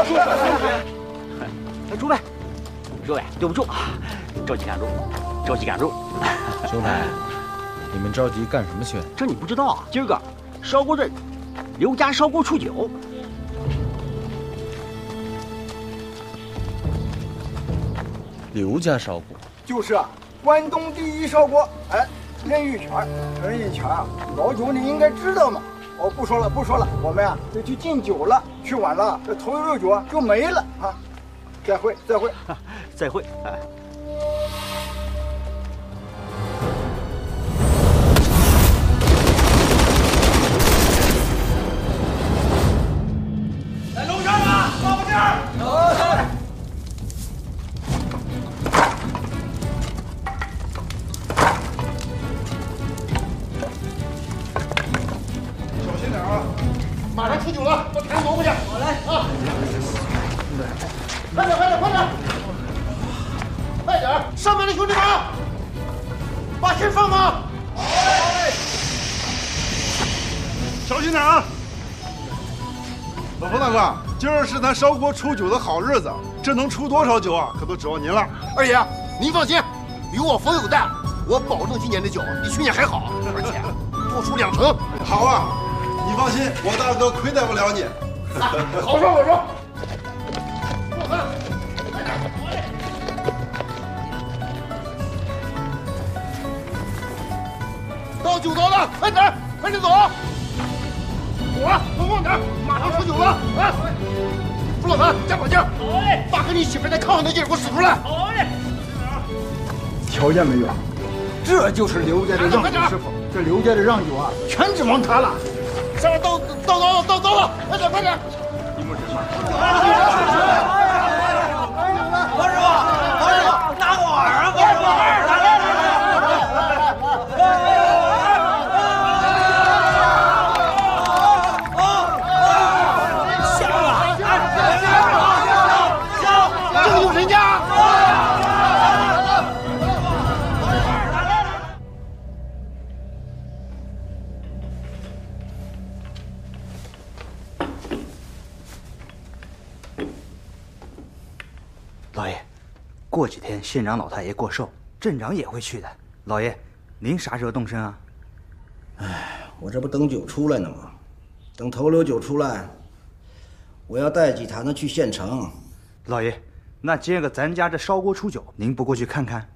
诸位，对不住啊，着急赶路。 兄台，你们着急干什么去？ 这你不知道啊？今儿个烧锅镇刘家烧锅出酒。 刘家烧锅就是啊，关东第一烧锅。哎，任玉泉啊，老九你应该知道嘛。哦，不说了，我们啊得去敬酒了，去晚了这头一肉酒啊就没了啊。再会。 再会。哎。 在楼上吗？报个信儿。 小心点啊！马上出酒了，把台挪过去。好嘞啊！快点！上面的兄弟们，把信放吗？ 小心点啊！老冯大哥，今儿是咱烧锅出酒的好日子，这能出多少酒啊？可都指望您了。 二爷，您放心，有我冯有蛋，我保证今年的酒比去年还好，而且多出2成。 好啊，你放心，我大哥亏待不了你。 好说。到酒糟了，快点走！走了，快慢点，马上出酒了啊！朱老三，加把劲！好嘞！把跟你媳妇在炕上的劲儿给我使出来！好嘞！ 瞧见没有？这就是刘家的让酒师傅。这刘家的让酒啊，全指望他了。 上面到了，快点！ 你们这算？ 王师傅，拿个碗啊！王师傅。 老爷，过几天县长老太爷过寿，镇长也会去的。老爷，您啥时候动身啊？ 我这不等酒出来呢吗？等头流酒出来，我要带几坛子去县城。 老爷，那今儿个咱家这烧锅出酒，您不过去看看？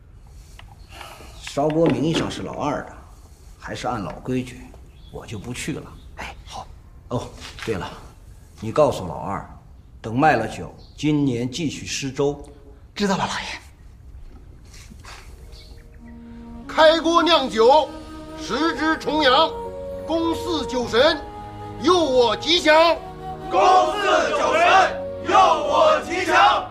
烧锅名义上是老二的，还是按老规矩，我就不去了。 哎，好。 哦，对了，你告诉老二，等卖了酒，今年继续施粥。 知道了，老爷。 开锅酿酒，食之重阳，公祀酒神，佑我吉祥。 公祀酒神，佑我吉祥。